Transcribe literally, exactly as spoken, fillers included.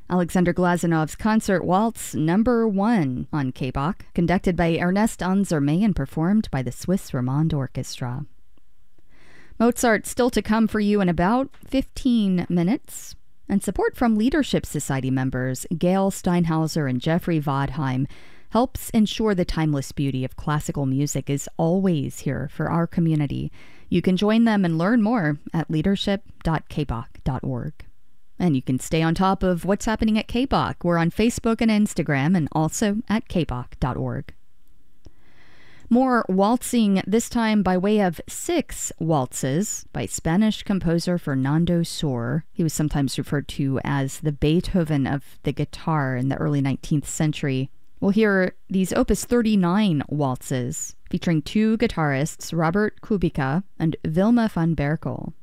Alexander Glazunov's Concert Waltz Number One on K B O C, conducted by Ernest Anzerme and performed by the Swiss Romande Orchestra. Mozart still to come for you in about fifteen minutes. And support from Leadership Society members Gail Steinhauser and Jeffrey Vodheim helps ensure the timeless beauty of classical music is always here for our community. You can join them and learn more at leadership dot k b o c dot org. And you can stay on top of what's happening at K B O C. We're on Facebook and Instagram and also at k b o c dot org. More waltzing, this time by way of six waltzes by Spanish composer Fernando Sor. He was sometimes referred to as the Beethoven of the guitar in the early nineteenth century. We'll hear these Opus thirty-nine waltzes featuring two guitarists, Robert Kubica and Wilma van Berkel.